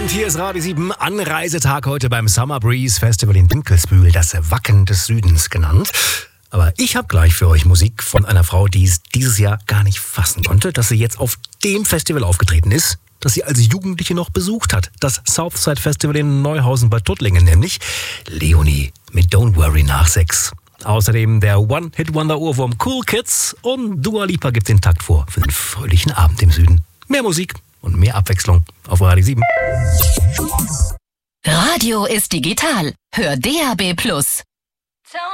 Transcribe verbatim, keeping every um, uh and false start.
Und hier ist Radio sieben, Anreisetag heute beim Summer Breeze Festival in Dinkelsbühl, das Wacken des Südens genannt. Aber ich habe gleich für euch Musik von einer Frau, die es dieses Jahr gar nicht fassen konnte, dass sie jetzt auf dem Festival aufgetreten ist, das sie als Jugendliche noch besucht hat. Das Southside Festival in Neuhausen bei Tuttlingen, nämlich Leonie mit Don't Worry nach sechs. Außerdem der One-Hit-Wonder-Ohrwurm Cool Kids und Dua Lipa gibt den Takt vor für einen fröhlichen Abend im Süden. Mehr Musik und mehr Abwechslung auf Radio sieben. Radio ist digital. Hör D A B plus.